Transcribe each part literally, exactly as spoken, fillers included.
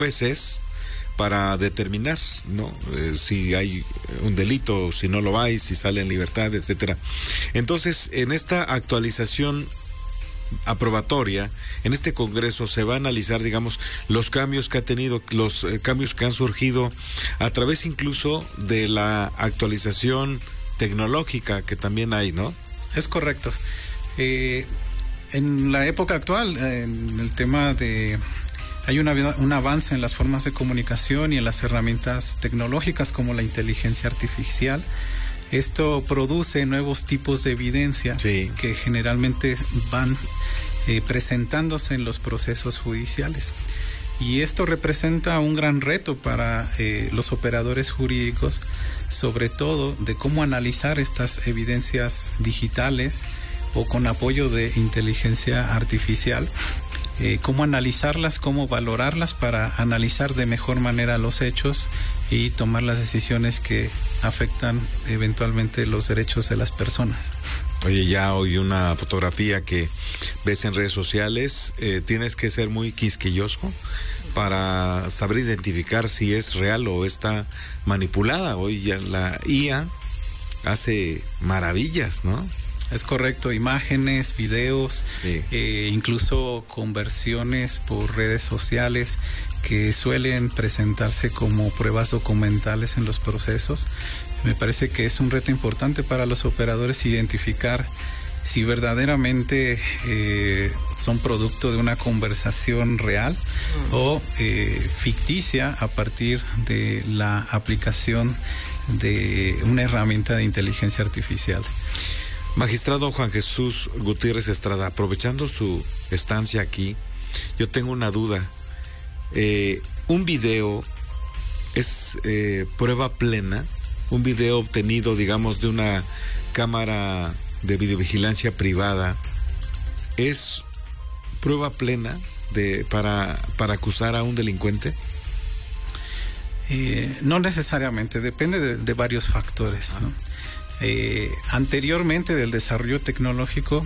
jueces para determinar, ¿no? Eh, si hay un delito, si no lo hay, si sale en libertad, etcétera. Entonces, en esta actualización aprobatoria, en este Congreso se va a analizar, digamos, los cambios que ha tenido, los eh, cambios que han surgido a través incluso de la actualización tecnológica que también hay, ¿no? Es correcto. Eh, en la época actual, en el tema de... Hay una, un avance en las formas de comunicación y en las herramientas tecnológicas como la inteligencia artificial. Esto produce nuevos tipos de evidencia, sí, que generalmente van eh, presentándose en los procesos judiciales. Y esto representa un gran reto para eh, los operadores jurídicos, sobre todo de cómo analizar estas evidencias digitales o con apoyo de inteligencia artificial. Eh, cómo analizarlas, cómo valorarlas para analizar de mejor manera los hechos y tomar las decisiones que afectan eventualmente los derechos de las personas. Oye, ya hoy una fotografía que ves en redes sociales, eh, tienes que ser muy quisquilloso para saber identificar si es real o está manipulada. Hoy ya la I A hace maravillas, ¿no? Es correcto, imágenes, videos, sí, eh, incluso conversiones por redes sociales que suelen presentarse como pruebas documentales en los procesos. Me parece que es un reto importante para los operadores identificar si verdaderamente eh, son producto de una conversación real uh-huh. o eh, ficticia a partir de la aplicación de una herramienta de inteligencia artificial. Magistrado Juan Jesús Gutiérrez Estrada, aprovechando su estancia aquí, yo tengo una duda. Eh, ¿Un video es eh, prueba plena? ¿Un video obtenido, digamos, de una cámara de videovigilancia privada es prueba plena de para, para acusar a un delincuente? Eh, no necesariamente, depende de, de varios factores, ¿no? Eh, anteriormente del desarrollo tecnológico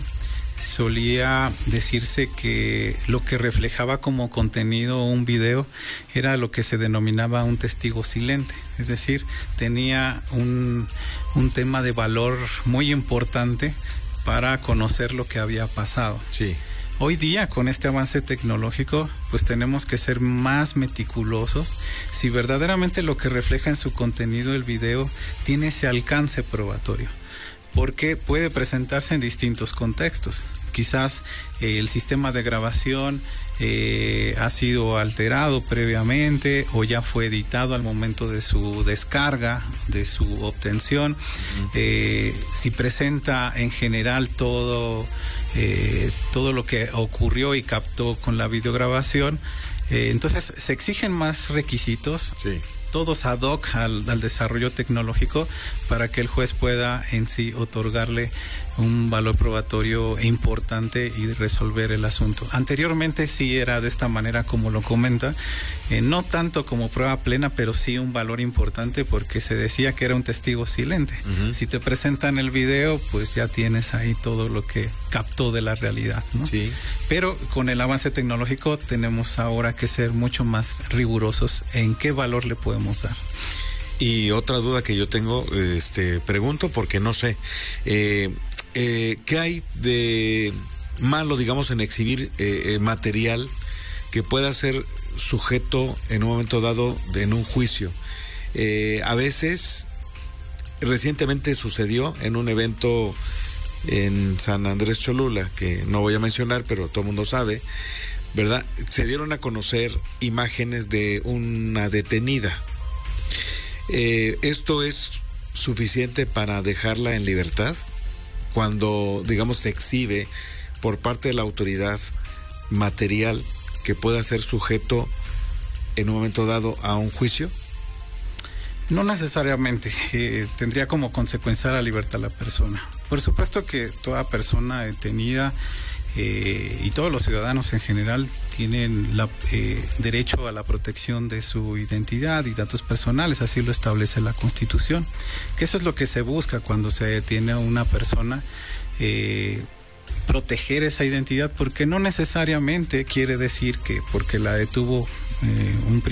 solía decirse que lo que reflejaba como contenido un video era lo que se denominaba un testigo silente, es decir, tenía un, un tema de valor muy importante para conocer lo que había pasado. Sí. Hoy día, con este avance tecnológico, pues tenemos que ser más meticulosos si verdaderamente lo que refleja en su contenido el video tiene ese alcance probatorio, porque puede presentarse en distintos contextos. Quizás eh, el sistema de grabación eh, ha sido alterado previamente o ya fue editado al momento de su descarga, de su obtención. Uh-huh. Eh, si presenta en general todo, eh, todo lo que ocurrió y captó con la videograbación, eh, entonces se exigen más requisitos. Sí. Todos ad hoc al, al desarrollo tecnológico para que el juez pueda en sí otorgarle un valor probatorio importante y resolver el asunto. Anteriormente sí era de esta manera como lo comenta, eh, no tanto como prueba plena, pero sí un valor importante porque se decía que era un testigo silente. Uh-huh. Si te presentan el video, pues ya tienes ahí todo lo que captó de la realidad, ¿no? Sí. Pero con el avance tecnológico tenemos ahora que ser mucho más rigurosos en qué valor le podemos dar. Y otra duda que yo tengo, este, pregunto porque no sé, eh, eh, ¿qué hay de malo, digamos, en exhibir eh, material que pueda ser sujeto en un momento dado de, en un juicio? Eh, a veces, recientemente sucedió en un evento en San Andrés Cholula, que no voy a mencionar, pero todo el mundo sabe, ¿verdad? Se dieron a conocer imágenes de una detenida. Eh, ¿Esto es suficiente para dejarla en libertad cuando, digamos, se exhibe por parte de la autoridad material que pueda ser sujeto en un momento dado a un juicio? No necesariamente. Eh, tendría como consecuencia la libertad de la persona. Por supuesto que toda persona detenida eh, y todos los ciudadanos en general tienen la, eh, derecho a la protección de su identidad y datos personales, así lo establece la Constitución, que eso es lo que se busca cuando se detiene a una persona, eh, proteger esa identidad, porque no necesariamente quiere decir que porque la detuvo eh, un